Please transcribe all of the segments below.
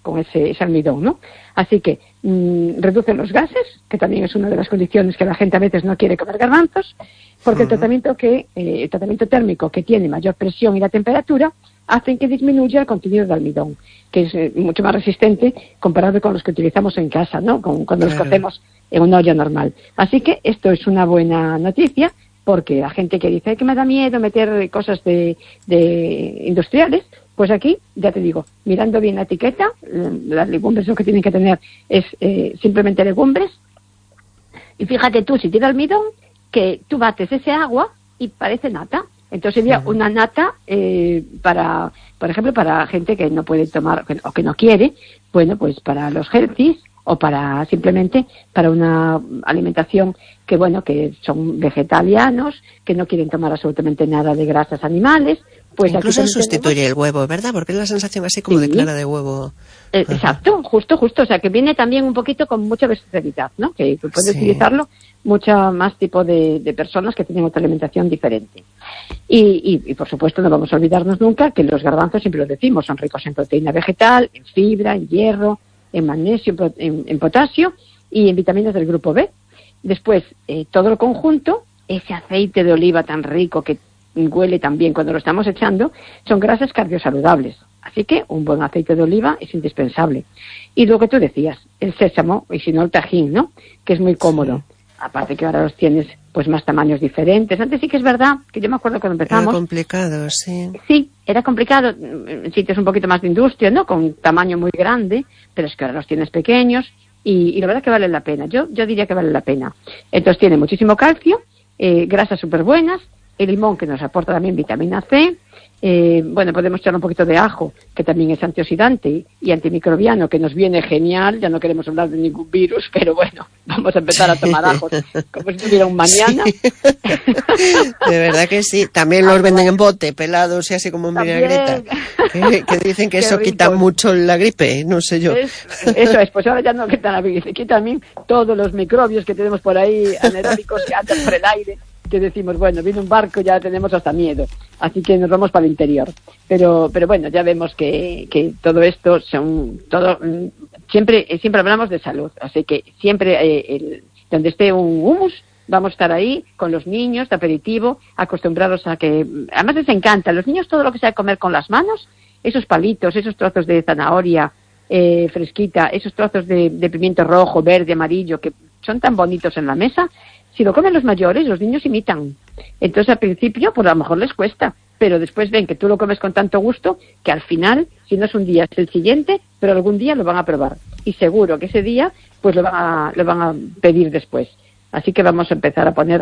con ese almidón, ¿no? Así que reduce los gases, que también es una de las condiciones que la gente a veces no quiere comer garbanzos, porque el tratamiento térmico que tiene mayor presión y la temperatura hacen que disminuya el contenido de almidón, que es mucho más resistente comparado con los que utilizamos en casa, ¿no? Cuando los cocemos en una olla normal. Así que esto es una buena noticia, porque la gente que dice que me da miedo meter cosas de industriales, pues aquí, ya te digo, mirando bien la etiqueta, las legumbres lo que tienen que tener es simplemente legumbres, y fíjate tú, si tiene almidón, que tú bates ese agua y parece nata. Entonces sería una nata para, por ejemplo, para gente que no puede tomar o que no quiere, bueno, pues para los healthies o para simplemente para una alimentación que, bueno, que son vegetarianos, que no quieren tomar absolutamente nada de grasas animales. Pues incluso sustituye el huevo, ¿verdad? Porque es la sensación así como de clara de huevo. Exacto, justo. O sea, que viene también un poquito con mucha versatilidad, ¿no? Que puede utilizarlo mucha más tipo de personas que tienen otra alimentación diferente. Y por supuesto no vamos a olvidarnos nunca que los garbanzos, siempre lo decimos, son ricos en proteína vegetal, en fibra, en hierro, en magnesio, en potasio y en vitaminas del grupo B. Después, todo el conjunto, ese aceite de oliva tan rico que huele tan bien cuando lo estamos echando, son grasas cardiosaludables. Así que un buen aceite de oliva es indispensable. Y lo que tú decías, el sésamo, y si no el tajín, ¿no? Que es muy cómodo. Sí. Aparte que ahora los tienes pues más tamaños diferentes. Antes sí que es verdad, que yo me acuerdo cuando empezamos. Era complicado, sí. Sí, era complicado. En sitios un poquito más de industria, ¿no? Con tamaño muy grande, pero es que ahora los tienes pequeños y la verdad que vale la pena. Yo diría que vale la pena. Entonces tiene muchísimo calcio, grasas súper buenas, el limón que nos aporta también vitamina C. Bueno, podemos echar un poquito de ajo, que también es antioxidante y antimicrobiano, que nos viene genial. Ya no queremos hablar de ningún virus, pero bueno, vamos a empezar a tomar ajos como si tuviera un mañana. Sí. De verdad que sí. También los venden en bote, pelados y así como en vinagreta. Que dicen que eso quita mucho la gripe, no sé yo. Eso es, pues ahora ya no quita la gripe, quita también todos los microbios que tenemos por ahí, anaeróbicos que andan por el aire, que decimos, bueno, viene un barco, ya tenemos hasta miedo, así que nos vamos para el interior. Pero bueno, ya vemos que todo esto siempre hablamos de salud, así que siempre donde esté un hummus, vamos a estar ahí con los niños de aperitivo, acostumbrados a que, además les encanta, los niños todo lo que sea comer con las manos, esos palitos, esos trozos de zanahoria fresquita, esos trozos de pimiento rojo, verde, amarillo, que son tan bonitos en la mesa. Si lo comen los mayores, los niños imitan. Entonces, al principio, pues a lo mejor les cuesta, pero después ven que tú lo comes con tanto gusto que al final, si no es un día, es el siguiente, pero algún día lo van a probar. Y seguro que ese día, pues lo van a pedir después. Así que vamos a empezar a poner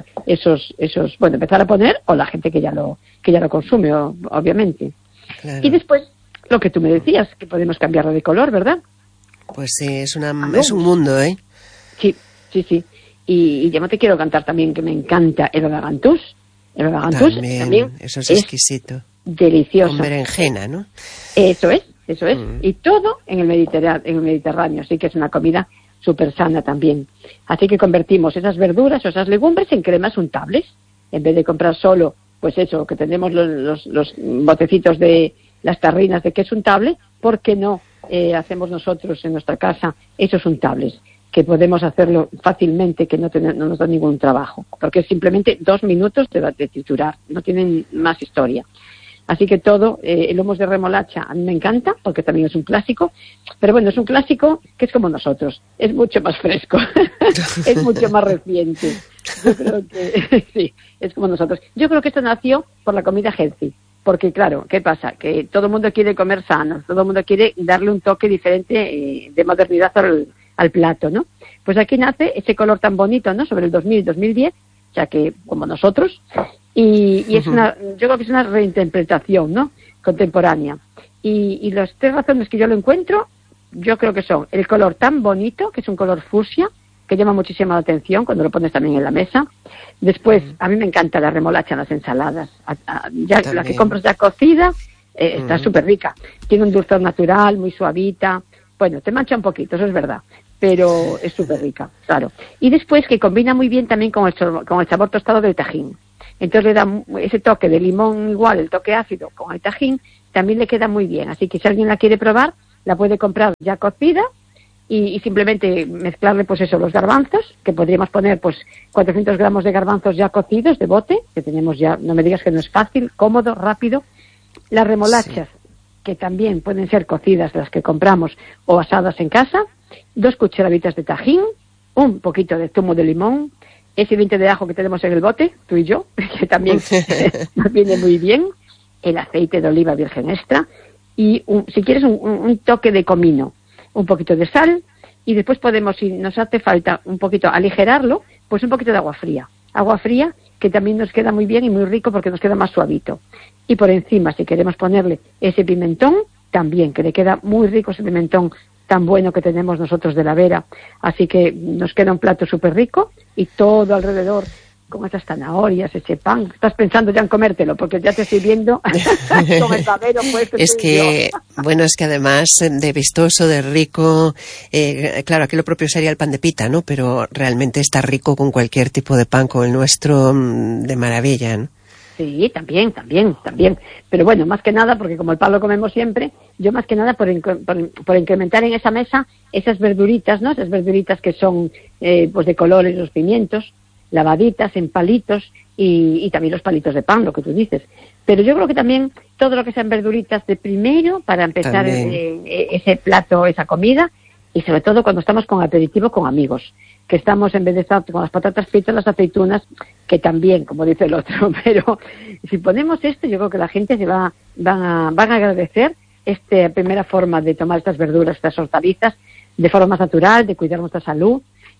o la gente que ya lo consume, obviamente. Claro. Y después, lo que tú me decías, que podemos cambiarlo de color, ¿verdad? Pues sí, es un mundo, ¿eh? Sí. Y ya no te quiero cantar también que me encanta el Odagantus. El Odagantus también eso es exquisito. Delicioso. Con berenjena, ¿no? Eso es. Y todo en el Mediterráneo, así que es una comida súper sana también. Así que convertimos esas verduras o esas legumbres en cremas untables. En vez de comprar solo, pues eso, que tenemos los botecitos de las tarrinas de queso untable, ¿por qué no hacemos nosotros en nuestra casa esos untables? Que podemos hacerlo fácilmente, que no nos da ningún trabajo, porque es simplemente 2 minutos de triturar, no tienen más historia. Así que todo, el hummus de remolacha a mí me encanta, porque también es un clásico, pero bueno, es un clásico que es como nosotros, es mucho más fresco, es mucho más reciente. Yo creo que sí, es como nosotros. Yo creo que esto nació por la comida healthy, porque claro, ¿qué pasa? Que todo el mundo quiere comer sano, todo el mundo quiere darle un toque diferente de modernidad al plato, ¿no? Pues aquí nace ese color tan bonito, ¿no? Sobre el 2000 y 2010, ya que como nosotros, y es yo creo que es una reinterpretación, ¿no? Contemporánea. Y las 3 razones que yo lo encuentro, yo creo que son el color tan bonito, que es un color fucsia, que llama muchísimo la atención cuando lo pones también en la mesa. Después, a mí me encanta la remolacha en las ensaladas. Ya la que compras ya cocida, está súper rica. Tiene un dulzor natural, muy suavita. Bueno, te mancha un poquito, eso es verdad, pero es súper rica, claro. Y después que combina muy bien también con el sabor tostado del tajín. Entonces le da ese toque de limón igual, el toque ácido con el tajín, también le queda muy bien. Así que si alguien la quiere probar, la puede comprar ya cocida y simplemente mezclarle pues eso, los garbanzos, que podríamos poner pues 400 gramos de garbanzos ya cocidos de bote, que tenemos ya, no me digas que no es fácil, cómodo, rápido. Las remolachas, que también pueden ser cocidas, las que compramos, o asadas en casa, 2 cucharaditas de tajín, un poquito de zumo de limón, ese diente de ajo que tenemos en el bote, tú y yo, que también nos viene muy bien, el aceite de oliva virgen extra, y si quieres un toque de comino, un poquito de sal, y después podemos, si nos hace falta un poquito aligerarlo, pues un poquito de agua fría que también nos queda muy bien y muy rico porque nos queda más suavito. Y por encima, si queremos ponerle ese pimentón, también, que le queda muy rico ese pimentón tan bueno que tenemos nosotros de la Vera. Así que nos queda un plato súper rico y todo alrededor con esas zanahorias, ese pan. Estás pensando ya en comértelo, porque ya te estoy viendo con el babero puesto. Es que, bueno, es que además de vistoso, de rico, claro, aquí lo propio sería el pan de pita, ¿no? Pero realmente está rico con cualquier tipo de pan, con el nuestro, de maravilla, ¿no? Sí, también. Pero bueno, más que nada, porque como el pan lo comemos siempre, yo más que nada por incrementar en esa mesa esas verduritas, ¿no? Esas verduritas que son pues de colores, los pimientos, lavaditas en palitos y también los palitos de pan, lo que tú dices. Pero yo creo que también todo lo que sean verduritas de primero para empezar ese plato, esa comida, y sobre todo cuando estamos con aperitivo con amigos, que estamos en vez de estar con las patatas fritas, las aceitunas, que también, como dice el otro, pero si ponemos esto, yo creo que la gente se van a agradecer esta primera forma de tomar estas verduras, estas hortalizas, de forma más natural, de cuidar nuestra salud.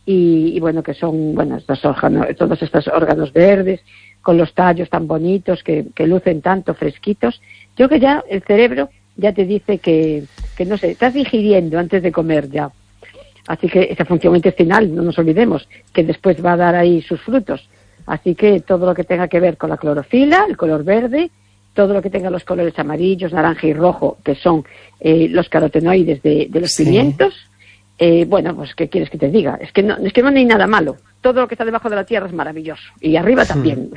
Y bueno, que son, bueno, todos estos órganos verdes, con los tallos tan bonitos, que lucen tanto, fresquitos. Yo que ya el cerebro ya te dice que no sé, estás digiriendo antes de comer ya. Así que esa función intestinal, no nos olvidemos, que después va a dar ahí sus frutos. Así que todo lo que tenga que ver con la clorofila, el color verde, todo lo que tenga los colores amarillos, naranja y rojo, que son los carotenoides de los pimientos. Bueno, pues ¿qué quieres que te diga? Es que no hay nada malo. Todo lo que está debajo de la tierra es maravilloso. Y arriba también.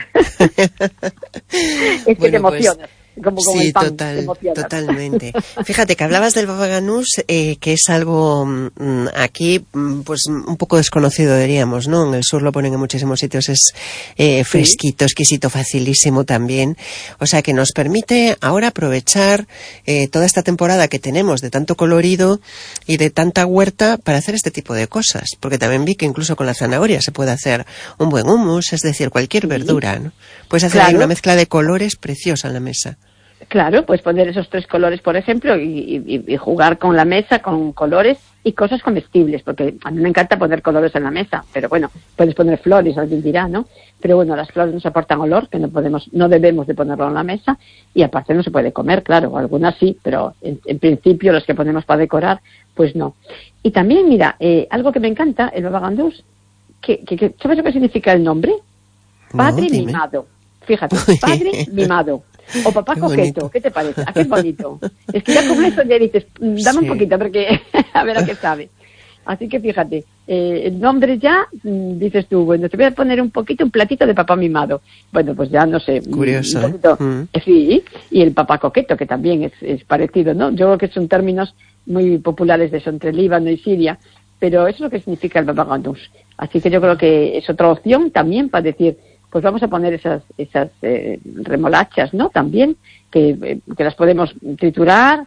Es que te emocionas. Como sí, el pan, totalmente. Fíjate que hablabas del baba ganús, que es algo aquí pues un poco desconocido, diríamos, ¿no? En el sur lo ponen en muchísimos sitios, es fresquito, exquisito, facilísimo también. O sea que nos permite ahora aprovechar toda esta temporada que tenemos de tanto colorido y de tanta huerta para hacer este tipo de cosas. Porque también vi que incluso con la zanahoria se puede hacer un buen hummus, es decir, cualquier verdura, ¿no? Puedes hacer ahí una mezcla de colores preciosa en la mesa. Claro, pues poner esos 3 colores, por ejemplo, y jugar con la mesa, con colores y cosas comestibles, porque a mí me encanta poner colores en la mesa, pero bueno, puedes poner flores, alguien dirá, ¿no? Pero bueno, las flores nos aportan olor, que no debemos de ponerlo en la mesa, y aparte no se puede comer, claro, algunas sí, pero en principio las que ponemos para decorar, pues no. Y también, mira, algo que me encanta, el baba ganús, ¿sabes lo que significa el nombre? Padre mimado. Fíjate, padre mimado. O papá coqueto, ¿qué te parece? ¿A qué bonito? Es que ya con eso ya dices, dame un poquito, porque a ver a qué sabe. Así que fíjate, el nombre ya, dices tú, bueno, te voy a poner un platito de papá mimado. Bueno, pues ya no sé. Curioso, un poquito, sí, y el papá coqueto, que también es parecido, ¿no? Yo creo que son términos muy populares de eso, entre Líbano y Siria, pero eso es lo que significa el baba ganús. Así que yo creo que es otra opción también para decir, pues vamos a poner esas remolachas, ¿no? También, que las podemos triturar,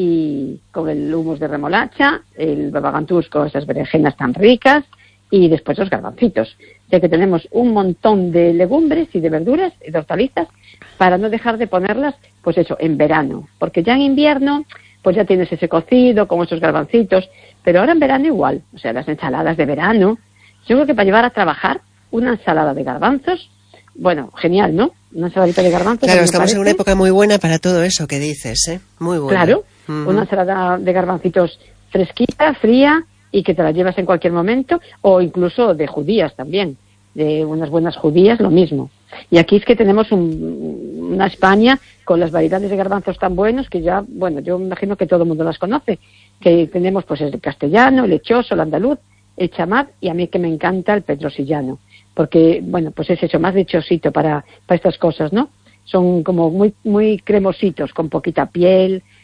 y con el hummus de remolacha, el baba ganús con esas berenjenas tan ricas, y después los garbancitos. Ya que tenemos un montón de legumbres y de verduras y de hortalizas, para no dejar de ponerlas, pues eso, en verano. Porque ya en invierno, pues ya tienes ese cocido con esos garbancitos, pero ahora en verano igual. O sea, las ensaladas de verano. Yo creo que para llevar a trabajar una ensalada de garbanzos, bueno, genial, ¿no? Una ensaladita de garbanzos. Claro, estamos en una época muy buena para todo eso que dices, ¿eh? Muy buena. Claro, una ensalada de garbancitos fresquita, fría, y que te la llevas en cualquier momento, o incluso de judías también, de unas buenas judías, lo mismo. Y aquí es que tenemos una España con las variedades de garbanzos tan buenos que ya, bueno, yo me imagino que todo el mundo las conoce, que tenemos pues el castellano, el lechoso, el andaluz, el chamar, y a mí que me encanta el petrosillano, porque, bueno, pues es eso, más lechosito para estas cosas, ¿no? Son como muy, muy cremositos, con poquita piel,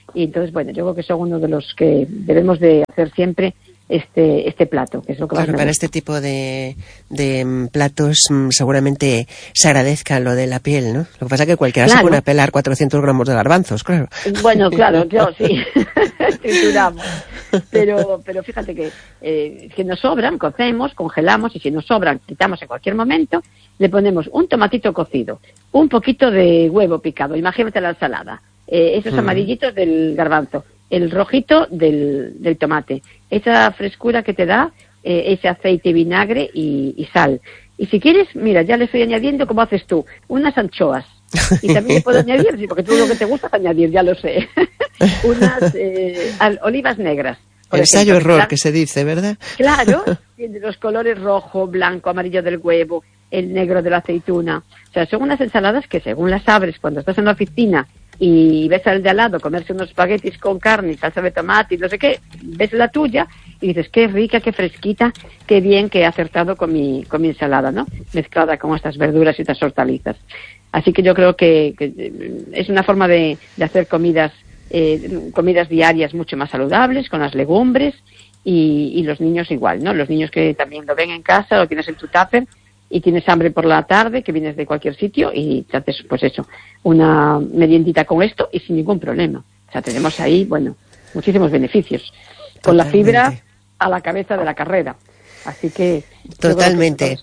Y entonces, bueno, yo creo que son uno de los que debemos de hacer siempre este plato, que es lo que claro, para este tipo de platos seguramente se agradezca lo de la piel, ¿no? Lo que pasa es que cualquiera se pone a pelar 400 gramos de garbanzos, claro. Bueno, claro, yo sí, trituramos. Pero fíjate que nos sobran, cocemos, congelamos, y si nos sobran, quitamos en cualquier momento, le ponemos un tomatito cocido, un poquito de huevo picado, imagínate la ensalada, esos amarillitos del garbanzo, el rojito del tomate, esa frescura que te da ese aceite, vinagre y sal. Y si quieres, mira, ya le estoy añadiendo, como haces tú, unas anchoas. Y también le puedo añadir, sí, porque tú lo que te gusta es añadir, ya lo sé, unas olivas negras. Ensayo-error, que se dice, ¿verdad? Claro, tiene los colores rojo, blanco, amarillo del huevo, el negro de la aceituna. O sea, son unas ensaladas que según las abres cuando estás en la oficina y ves al de al lado comerse unos espaguetis con carne, salsa de tomate y no sé qué, ves la tuya y dices, qué rica, qué fresquita, qué bien que he acertado con mi ensalada, ¿no? Mezclada con estas verduras y estas hortalizas. Así que yo creo que es una forma de hacer comidas diarias mucho más saludables, con las legumbres, y los niños igual, ¿no? Los niños que también lo ven en casa, lo tienes en tu tupper, y tienes hambre por la tarde, que vienes de cualquier sitio, y te haces, pues eso, una meriendita con esto, y sin ningún problema. O sea, tenemos ahí, bueno, muchísimos beneficios. Con la fibra a la cabeza de la carrera. Así que... Totalmente.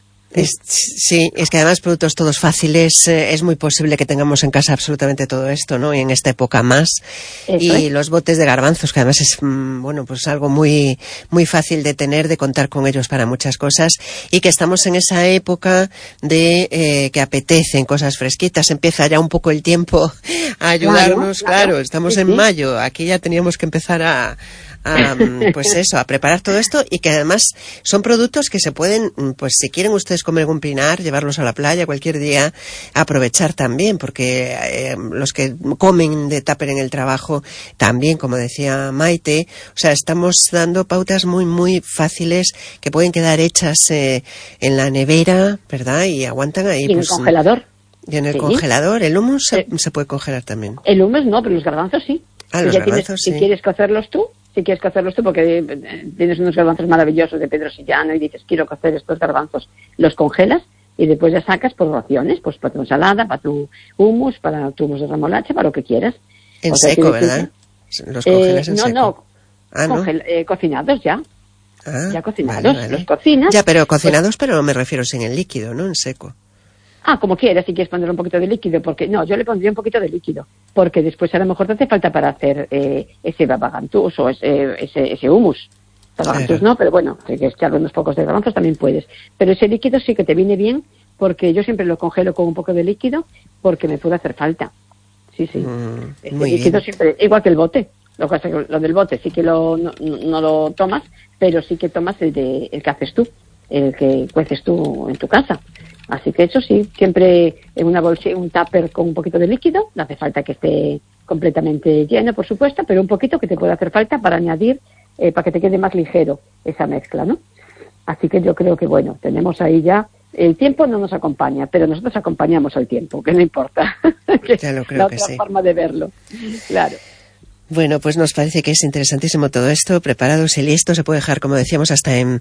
Sí, es que además productos todos fáciles, es muy posible que tengamos en casa absolutamente todo esto, ¿no? Y en esta época más. Y los botes de garbanzos, que además es, bueno, pues algo muy, muy fácil de tener, de contar con ellos para muchas cosas, y que estamos en esa época de que apetecen cosas fresquitas, empieza ya un poco el tiempo a ayudarnos, claro, estamos en mayo, aquí ya teníamos que empezar pues eso, a preparar todo esto, y que además son productos que se pueden, pues si quieren ustedes comer algún pinar, llevarlos a la playa cualquier día, aprovechar también, porque los que comen de tupper en el trabajo también, como decía Maite, o sea, estamos dando pautas muy, muy fáciles que pueden quedar hechas en la nevera, ¿verdad? Y aguantan ahí. Y en el congelador. Y en el congelador, el hummus se puede congelar también. El hummus no, pero los garbanzos sí. Los garbanzos sí. Si quieres cocerlos tú, porque tienes unos garbanzos maravillosos de Pedro Sillano y dices, quiero cocer estos garbanzos, los congelas y después ya sacas por raciones, pues para tu ensalada, para tu hummus, para tu hummus de remolacha, para lo que quieras. En seco, ¿verdad? Los congelas en seco. Cocinados ya. Ya cocinados, vale. Los cocinas. Ya, pero cocinados, pero me refiero sin el líquido, ¿no? En seco. Como quieras, si quieres poner un poquito de líquido, porque no, yo le pondría un poquito de líquido, porque después a lo mejor te hace falta para hacer ese babagantús o ese hummus. Babagantús no, pero bueno, si quieres echarle unos pocos de garbanzos también puedes. Pero ese líquido sí que te viene bien, porque yo siempre lo congelo con un poco de líquido, porque me puede hacer falta. Sí. Ese líquido siempre, igual que el bote. Lo que pasa es que lo del bote sí que no lo tomas, pero sí que tomas el que haces tú, el que cueces tú en tu casa. Así que eso sí, siempre en una bolsa, un tupper con un poquito de líquido, no hace falta que esté completamente lleno, por supuesto, pero un poquito que te puede hacer falta para añadir, para que te quede más ligero esa mezcla, ¿no? Así que yo creo que, bueno, tenemos ahí ya, el tiempo no nos acompaña, pero nosotros acompañamos al tiempo, que no importa. Ya lo creo la que otra sí. forma de verlo, claro. Bueno, pues nos parece que es interesantísimo todo esto, preparados y listo, se puede dejar, como decíamos, hasta en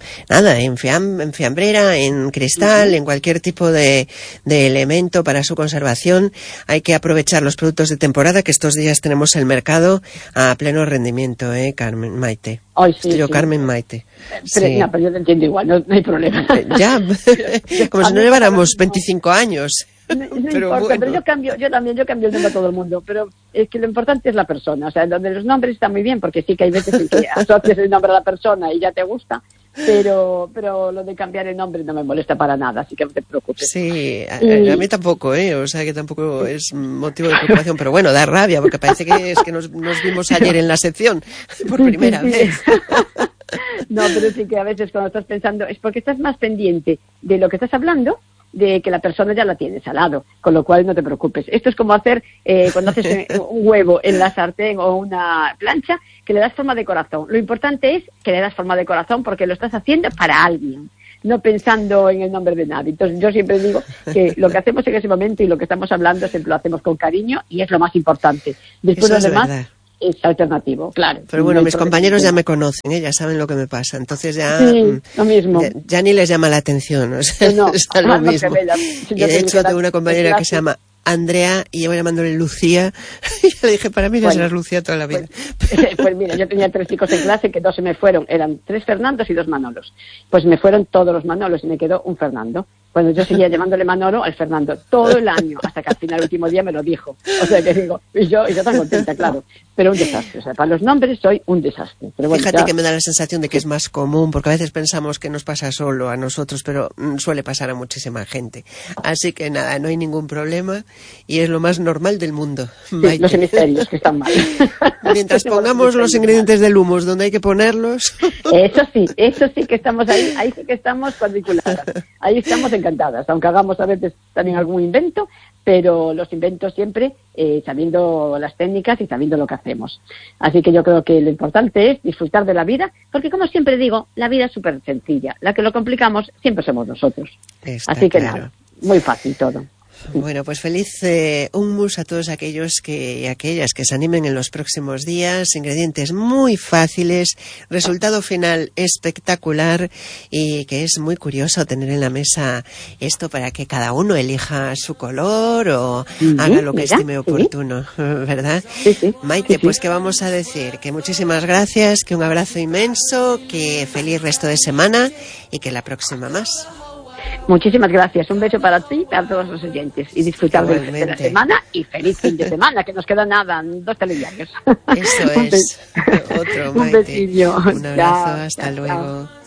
fiambrera, en cristal, en cualquier tipo de elemento para su conservación. Hay que aprovechar los productos de temporada, que estos días tenemos el mercado a pleno rendimiento, Carmen, Maite. Ay, sí, sí. Carmen, Maite. Pero, sí. No, pero yo te entiendo igual, no hay problema. Ya, como si no lleváramos 25 años. No importa, pero yo cambio el nombre a todo el mundo, pero es que lo importante es la persona, o sea, donde los nombres están muy bien, porque sí que hay veces en que asocias el nombre a la persona y ya te gusta, pero lo de cambiar el nombre no me molesta para nada, así que no te preocupes. Sí, a mí tampoco, o sea, que tampoco es motivo de preocupación, pero bueno, da rabia, porque parece que es que nos vimos ayer en la sección, por primera vez. No, pero sí que a veces cuando estás pensando, es porque estás más pendiente de lo que estás hablando, de que la persona ya la tienes al lado, con lo cual no te preocupes. Esto es como hacer, cuando haces un huevo en la sartén o una plancha, que le das forma de corazón. Lo importante es que le das forma de corazón porque lo estás haciendo para alguien, no pensando en el nombre de nadie. Entonces yo siempre digo que lo que hacemos en ese momento y lo que estamos hablando siempre lo hacemos con cariño y es lo más importante. Después lo demás es alternativo, claro. Pero bueno, mis compañeros ya me conocen, ya saben lo que me pasa, entonces ya, lo mismo. Ya ni les llama la atención, o sea, no, es lo mismo. Y de hecho tengo una compañera que se llama Andrea y llevo llamándole Lucía y yo le dije, para mí ya serás Lucía toda la vida. Pues mira, yo tenía 3 chicos en clase que 2 se me fueron, eran 3 Fernandos y 2 Manolos. Pues me fueron todos los Manolos y me quedó un Fernando. Cuando yo seguía llamándole Manolo al Fernando todo el año, hasta que al final el último día me lo dijo. O sea que digo, y yo tan contenta, claro. Pero un desastre, o sea, para los nombres soy un desastre. Pero bueno, fíjate que me da la sensación de que es más común, porque a veces pensamos que nos pasa solo a nosotros, pero suele pasar a muchísima gente. Así que nada, no hay ningún problema y es lo más normal del mundo. Sí, los hemisferios que están mal. Mientras pongamos los ingredientes del hummus donde hay que ponerlos. Eso sí que estamos ahí sí que estamos cuadriculadas. Ahí estamos encantadas, aunque hagamos a veces también algún invento, pero los inventos siempre sabiendo las técnicas y sabiendo lo que hacemos. Así que yo creo que lo importante es disfrutar de la vida, porque como siempre digo, la vida es súper sencilla. La que lo complicamos siempre somos nosotros. Así que nada, muy fácil todo. Bueno, pues feliz hummus a todos aquellos y aquellas que se animen en los próximos días. Ingredientes muy fáciles, resultado final espectacular y que es muy curioso tener en la mesa esto para que cada uno elija su color o haga lo que estime oportuno, ¿verdad? Sí. Maite, pues ¿qué vamos a decir? Que muchísimas gracias, que un abrazo inmenso, que feliz resto de semana y que la próxima más. Muchísimas gracias. Un beso para ti y para todos los oyentes. Y disfrutar de la semana y feliz fin de semana, que nos queda nada, 2 telediarios. Eso es. Otro, Maite. Un besillo. Un abrazo, hasta luego. Chao.